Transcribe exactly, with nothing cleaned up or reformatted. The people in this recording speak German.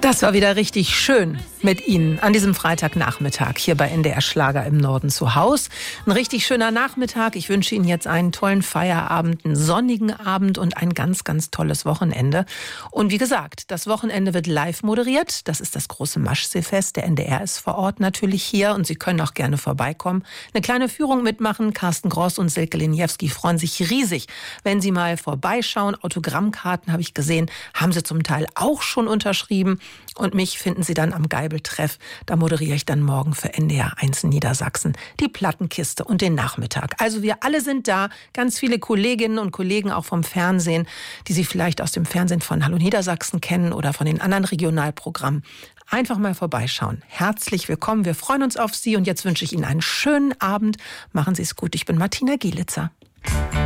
Das war wieder richtig schön mit Ihnen an diesem Freitagnachmittag hier bei N D R Schlager im Norden zu Haus. Ein richtig schöner Nachmittag. Ich wünsche Ihnen jetzt einen tollen Feierabend, einen sonnigen Abend und ein ganz, ganz tolles Wochenende. Und wie gesagt, das Wochenende wird live moderiert. Das ist das große Maschseefest. Der N D R ist vor Ort natürlich hier und Sie können auch gerne vorbeikommen. Eine kleine Führung mitmachen. Carsten Gross und Silke Liniewski freuen sich riesig, wenn Sie mal vorbeischauen. Autogrammkarten, habe ich gesehen, haben Sie zum Teil auch schon unterschrieben. Und mich finden Sie dann am Geibel-Treff. Da moderiere ich dann morgen für N D R eins Niedersachsen die Plattenkiste und den Nachmittag. Also wir alle sind da, ganz viele Kolleginnen und Kollegen auch vom Fernsehen, die Sie vielleicht aus dem Fernsehen von Hallo Niedersachsen kennen oder von den anderen Regionalprogrammen. Einfach mal vorbeischauen. Herzlich willkommen, wir freuen uns auf Sie und jetzt wünsche ich Ihnen einen schönen Abend. Machen Sie es gut, ich bin Martina Gielitzer.